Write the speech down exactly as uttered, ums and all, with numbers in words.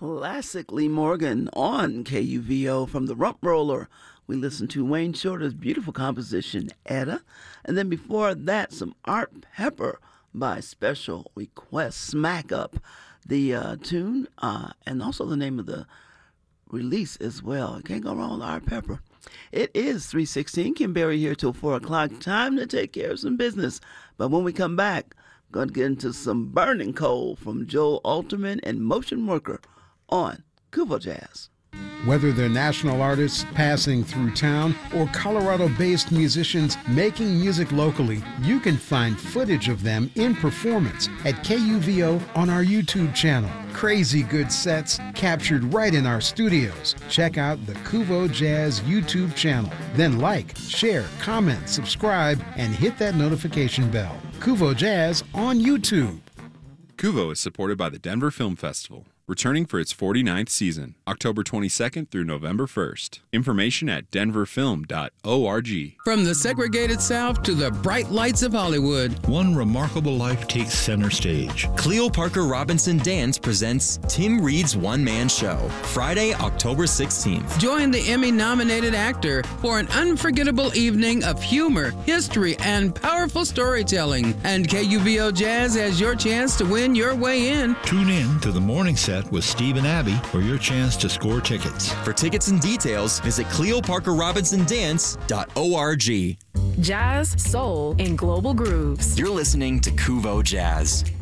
Classically Morgan on K U V O. From the Rump Roller, we listened to Wayne Shorter's beautiful composition, Etta. And then before that, some Art Pepper by Special Request. Smack Up, the uh, tune, uh, and also the name of the release as well. Can't go wrong with Art Pepper. It is three sixteen. Kim Berry here till four o'clock. Time to take care of some business. But when we come back, I'm going to get into some Burning Coal from Joel Alterman and Motion Worker on Kuvo Jazz. Whether they're national artists passing through town or Colorado-based musicians making music locally, you can find footage of them in performance at K U V O on our YouTube channel. Crazy good sets captured right in our studios. Check out the Kuvo Jazz YouTube channel. Then like, share, comment, subscribe, and hit that notification bell. Kuvo Jazz on YouTube. Kuvo is supported by the Denver Film Festival, returning for its forty-ninth season, October twenty-second through November first. Information at denver film dot org. From the segregated South to the bright lights of Hollywood, one remarkable life takes center stage. Cleo Parker Robinson Dance presents Tim Reed's one-man show, Friday, October sixteenth. Join the Emmy-nominated actor for an unforgettable evening of humor, history, and powerful storytelling. And K U V O Jazz has your chance to win your way in. Tune in to the morning set with Steve and Abby for your chance to score tickets. For tickets and details, visit cleo parker robinson dance dot org. Jazz, soul, and global grooves. You're listening to Kuvo Jazz.